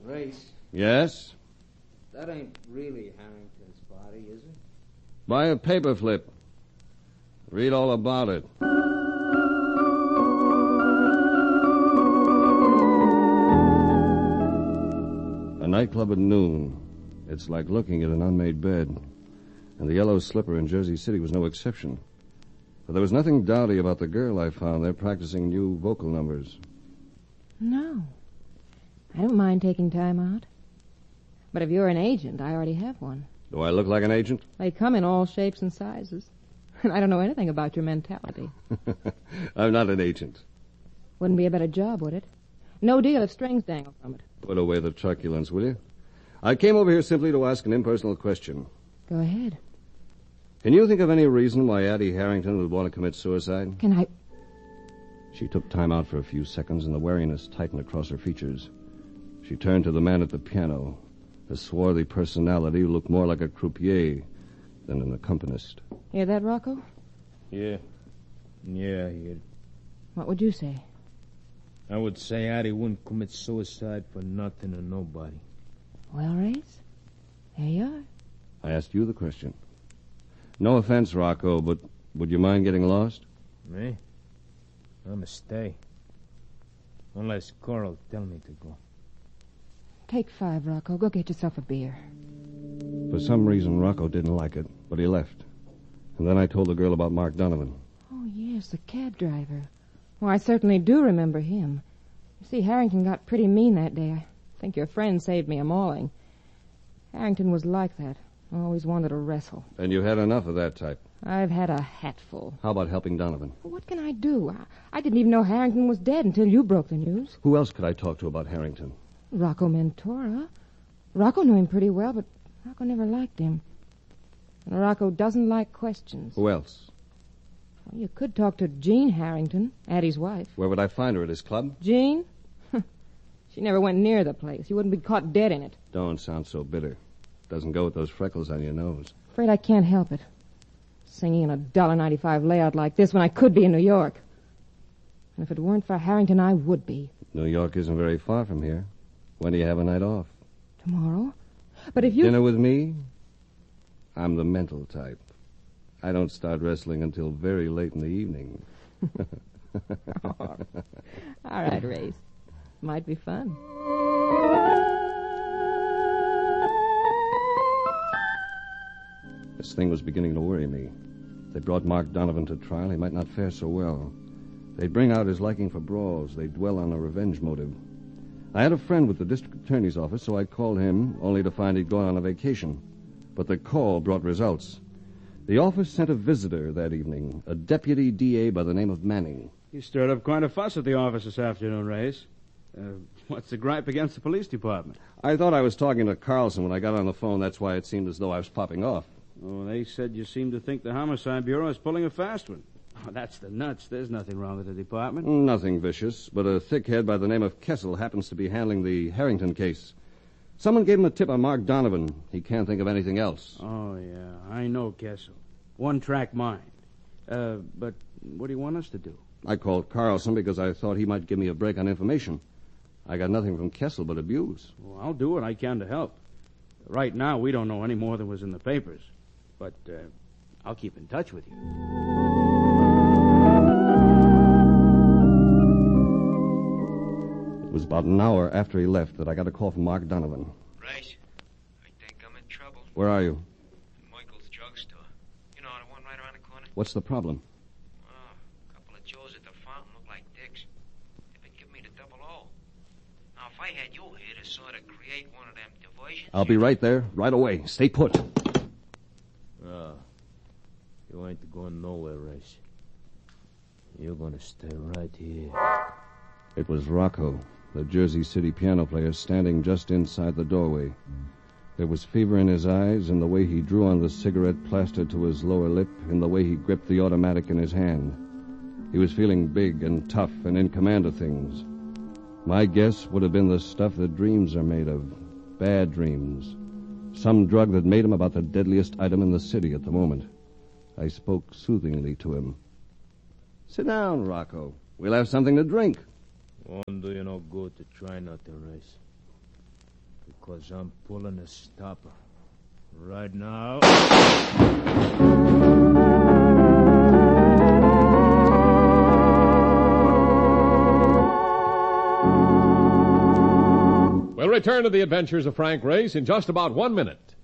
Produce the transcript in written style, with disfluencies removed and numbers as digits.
Race, Yes? that ain't really Harrington's body, is it? Buy a paper flip. Read all about it. A nightclub at noon. It's like looking at an unmade bed. And the Yellow Slipper in Jersey City was no exception. But there was nothing dowdy about the girl I found there practicing new vocal numbers. No. I don't mind taking time out. But if you're an agent, I already have one. Do I look like an agent? They come in all shapes and sizes. And I don't know anything about your mentality. I'm not an agent. Wouldn't be a better job, would it? No deal if strings dangle from it. Put away the truculence, will you? I came over here simply to ask an impersonal question. Go ahead. Can you think of any reason why Addie Harrington would want to commit suicide? Can I... She took time out for a few seconds, and the wariness tightened across her features. She turned to the man at the piano, a swarthy personality who looked more like a croupier than an accompanist. Hear that, Rocco? Yeah. Yeah, I hear it. What would you say? I would say Addie wouldn't commit suicide for nothing or nobody. Well, Race, there you are. I asked you the question. No offense, Rocco, but would you mind getting lost? Me? I'ma stay. Unless Carl tell me to go. Take 5, Rocco. Go get yourself a beer. For some reason, Rocco didn't like it, but he left. And then I told the girl about Mark Donovan. Oh, yes, the cab driver. Well, I certainly do remember him. You see, Harrington got pretty mean that day. I think your friend saved me a mauling. Harrington was like that. Always wanted to wrestle. And you had enough of that type. I've had a hatful. How about helping Donovan? What can I do? I didn't even know Harrington was dead until you broke the news. Who else could I talk to about Harrington? Rocco Mentora. Rocco knew him pretty well, but Rocco never liked him. And Rocco doesn't like questions. Who else? Well, you could talk to Jean Harrington, Addie's wife. Where would I find her, at his club? Jean? She never went near the place. You wouldn't be caught dead in it. Don't sound so bitter. Doesn't go with those freckles on your nose. Afraid I can't help it. Singing in a $1.95 layout like this when I could be in New York. And if it weren't for Harrington, I would be. New York isn't very far from here. When do you have a night off? Tomorrow? But if you... Dinner with me? I'm the mental type. I don't start wrestling until very late in the evening. All right, Race. Might be fun. This thing was beginning to worry me. If they brought Mark Donovan to trial, he might not fare so well. They'd bring out his liking for brawls. They'd dwell on a revenge motive. I had a friend with the district attorney's office, so I called him, only to find he'd gone on a vacation. But the call brought results. The office sent a visitor that evening, a deputy DA by the name of Manning. You stirred up quite a fuss at the office this afternoon, Race. What's the gripe against the police department? I thought I was talking to Carlson when I got on the phone. That's why it seemed as though I was popping off. Oh, they said you seem to think the Homicide Bureau is pulling a fast one. Oh, that's the nuts. There's nothing wrong with the department. Nothing vicious, but a thickhead by the name of Kessel happens to be handling the Harrington case. Someone gave him a tip on Mark Donovan. He can't think of anything else. Oh, yeah. I know Kessel. One-track mind. But what do you want us to do? I called Carlson because I thought he might give me a break on information. I got nothing from Kessel but abuse. Well, I'll do what I can to help. Right now, we don't know any more than was in the papers. But I'll keep in touch with you. It was about an hour after he left that I got a call from Mark Donovan. Race, I think I'm in trouble. Where are you? Michael's drugstore. You know, the one right around the corner? What's the problem? Oh, a couple of Joes at the fountain look like dicks. They've been giving me the double O. Now, if I had you here to sort of create one of them diversions... I'll be right there, right away. Stay put. You ain't going nowhere, Race. You're going to stay right here. It was Rocco, the Jersey City piano player, standing just inside the doorway. There was fever in his eyes, in the way he drew on the cigarette plastered to his lower lip, in the way he gripped the automatic in his hand. He was feeling big and tough and in command of things. My guess would have been the stuff that dreams are made of. Bad dreams. Some drug that made him about the deadliest item in the city at the moment. I spoke soothingly to him. Sit down, Rocco. We'll have something to drink. Won't do you no good to try not to, Race. Because I'm pulling a stopper. Right now. We'll return to the adventures of Frank Race in just about 1 minute.